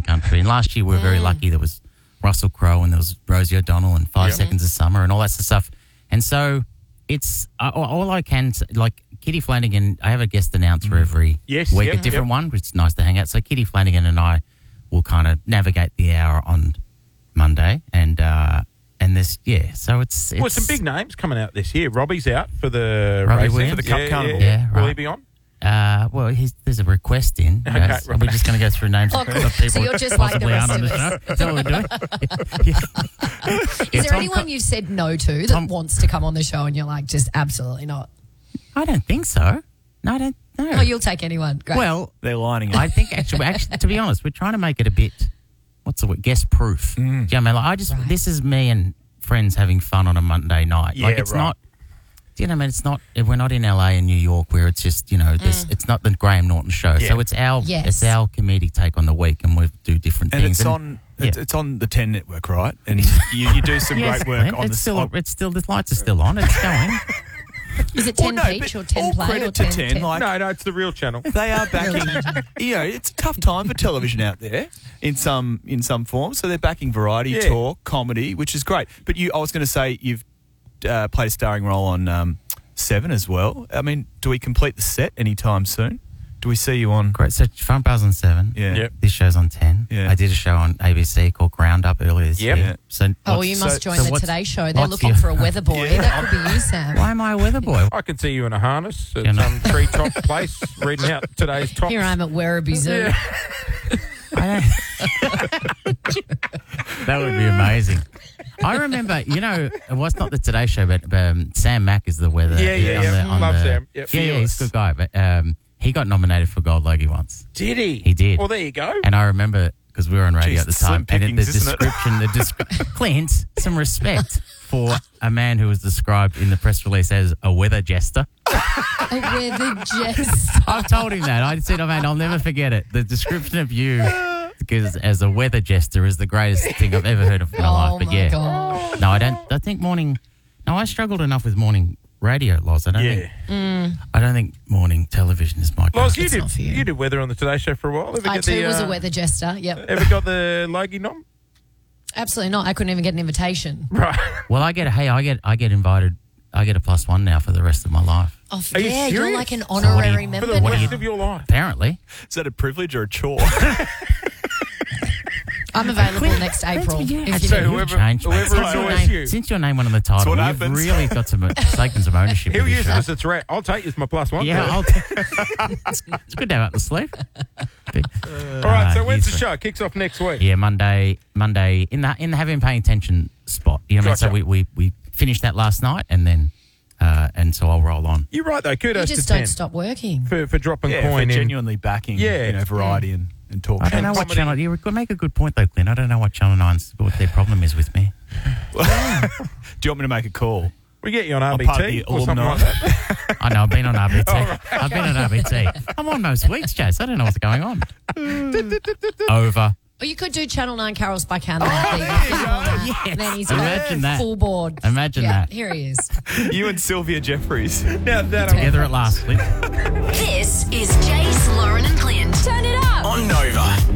country. And last year we were very lucky. There was Russell Crowe and there was Rosie O'Donnell and 5 Seconds of Summer and all that sort of stuff. And so it's all I can say, like Kitty Flanagan, I have a guest announcer every week, a different one, which is nice to hang out. So Kitty Flanagan and I will kind of navigate the hour on Monday and this, so it's... Well, some big names coming out this year. Robbie's out for the Robbie racing. Williams? For the Cup Carnival. Yeah, right. Will he be on? Well, there's a request in. Okay, right. We're just going to go through names of people So you're just like the possibly rest aren't on of the us. show. Is that what we're doing? Is there anyone you've said no to that wants to come on the show and you're like, just absolutely not? I don't think so. No, I don't know. Oh, you'll take anyone. Great. Well, They're lining up. I think actually, to be honest, we're trying to make it a bit, what's the word, guest proof. Do you know what I mean? Like, this is me and friends having fun on a Monday night. Yeah, like, it's not, do you know what I mean? It's not, we're not in LA and New York where it's just, it's not the Graham Norton show. Yeah. So it's our comedic take on the week and we do different And things. it's on the 10 network, right? And you do some great work on it's the... still, the lights are still on. It's going. Is it 10 peach or 10 all play credit or to 10? 10. Like, No, it's the real channel. they are backing. It's a tough time for television out there in some form. So they're backing variety, talk, comedy, which is great. But I was going to say you've played a starring role on 7 as well. I mean, do we complete the set anytime soon? Do we see you on? Great. So Front Bars on 7. Yeah. Yep. This show's on 10. Yeah. I did a show on ABC called Ground Up earlier this year. Yeah. So Oh, well, you must join the Today Show. They're what's looking your- for a weather boy. That could be you, Sam. Why am I a weather boy? I can see you in a harness at You know. some treetop place reading out today's top. Here I am at Werribee Zoo. That would be amazing. I remember, it was not the Today Show, but Sam Mack is the weather. Yeah. Love Sam. Yep. Yeah, he's a good guy. But he got nominated for Gold Logie once. Did he? He did. Well, there you go. And I remember, because we were on radio Jeez, at the time, slim and the pickings, isn't it? description, Clint, some respect for a man who was described in the press release as a weather jester. A weather jester. I've told him that. I said, man, I'll never forget it. The description of you as a weather jester is the greatest thing I've ever heard of in my life. But my God. no, I think morning. No, I struggled enough with morning radio, Loz. I don't think morning television is my Loz, kind. you did weather on the Today Show for a while. I too was a weather jester. Yep. Ever got the Logie nom? Absolutely not. I couldn't even get an invitation. Right. Well, I get invited. I get a +1 now for the rest of my life. Oh, Are you yeah, you're serious? like an honorary For member the now. rest of your life. Apparently. Is that a privilege or a chore? I'm available next April. If you So need. whoever Changed, mate. whoever annoys you. Since your name went on the title, what you've happens. really got taken some ownership. He'll of this use it show. as a threat. I'll take you as my +1. Yeah, it's good to have up the sleeve. All right, so when's the usually. show? Kicks off next week. Yeah, Monday in the have been paying attention spot. You know what I mean? Gotcha. So we finished that last night, and then and so I'll roll on. You're right, though. You Kudos just to 10 don't stop working. for dropping yeah, coin for in. genuinely backing variety and talk I don't shows. know what comedy. channel. You make a good point though, Clint. I don't know what Channel 9's what their problem is with me. Do you want me to make a call? We get you on I'm part of RBT the or something alumni. like that. I know I've been on RBT. I've been on RBT. I'm on most weeks, Chase. I don't know what's going on. Over. Or you could do Channel 9 Carols by Candlelight. Yes. And then he's Imagine that. full board. Imagine that. Here he is. You and Sylvia Jeffries. Now that Together at last, Clint. This is Jace, Lauren, and Clint. Turn it up On Nova.